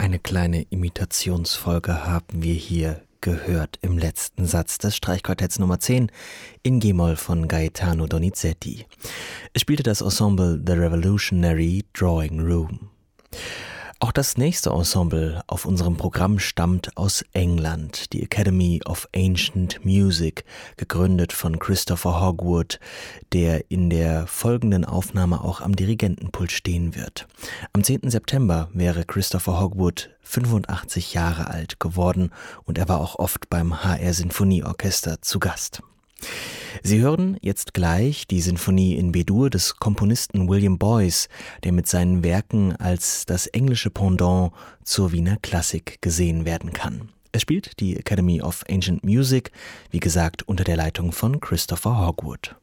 Eine kleine Imitationsfolge haben wir hier gehört im letzten Satz des Streichquartetts Nummer 10 in G-Moll von Gaetano Donizetti. Es spielte das Ensemble The Revolutionary Drawing Room. Auch das nächste Ensemble auf unserem Programm stammt aus England, die Academy of Ancient Music, gegründet von Christopher Hogwood, der in der folgenden Aufnahme auch am Dirigentenpult stehen wird. Am 10. September wäre Christopher Hogwood 85 Jahre alt geworden und er war auch oft beim HR Sinfonieorchester zu Gast. Sie hören jetzt gleich die Sinfonie in B-Dur des Komponisten William Boyce, der mit seinen Werken als das englische Pendant zur Wiener Klassik gesehen werden kann. Es spielt die Academy of Ancient Music, wie gesagt unter der Leitung von Christopher Hogwood.